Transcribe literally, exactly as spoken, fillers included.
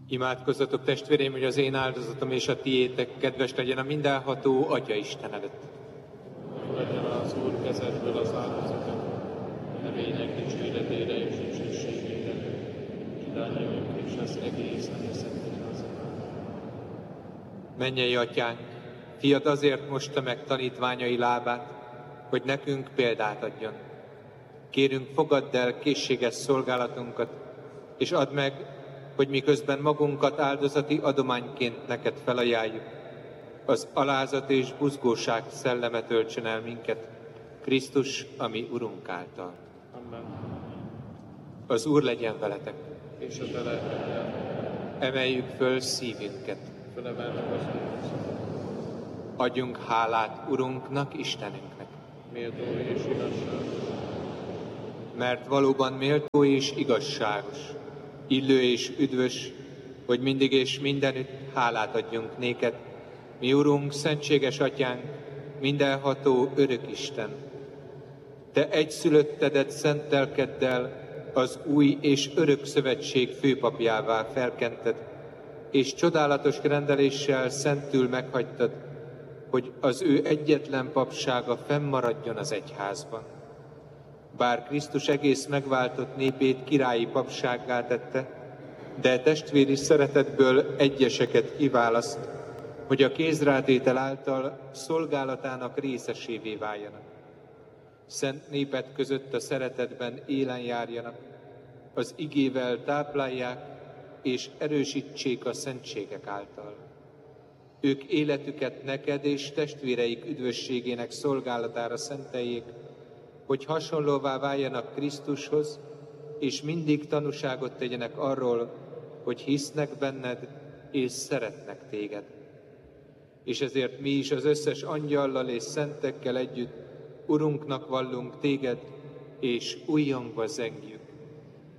Imádkozzatok, testvéreim, hogy az én áldozatom és a tiétek kedves legyen a mindenható Atya Isten előtt. Legyen az Úr kezedből az áldozatot, nevények dicsőretére és dicsőségére, kidányoljuk és az egész nemzetegyházat. Mennyei Atyánk, Fiad azért mosta meg tanítványai lábát, hogy nekünk példát adjon. Kérünk, fogadd el készséges szolgálatunkat, és add meg, hogy miközben magunkat áldozati adományként neked felajánljuk, az alázat és buzgóság szelleme töltsön el minket, Krisztus, ami Urunk által. Amen. Az Úr legyen veletek. És a te lelkeddel. Emeljük föl szívünket. Fölemeltük az Úrhoz. Adjunk hálát Urunknak, Istenünknek. Méltó és igazságos. Mert valóban méltó és igazságos, illő és üdvös, hogy mindig és mindenütt hálát adjunk néked, mi Urunk, szentséges Atyánk, mindenható örök Isten. Te egyszülöttedet szentelkeddel az új és örök szövetség főpapjává felkented, és csodálatos rendeléssel szentül meghagytad, hogy az ő egyetlen papsága fennmaradjon az egyházban. Bár Krisztus egész megváltott népét királyi papsággá tette, de testvéri szeretetből egyeseket kiválaszt, hogy a kézrátétel által szolgálatának részesévé váljanak. Szent népet között a szeretetben élen járjanak, az igével táplálják és erősítsék a szentségek által. Ők életüket neked és testvéreik üdvösségének szolgálatára szenteljék, hogy hasonlóvá váljanak Krisztushoz, és mindig tanúságot tegyenek arról, hogy hisznek benned, és szeretnek téged. És ezért mi is az összes angyallal és szentekkel együtt Urunknak vallunk téged, és újjongva zengjük.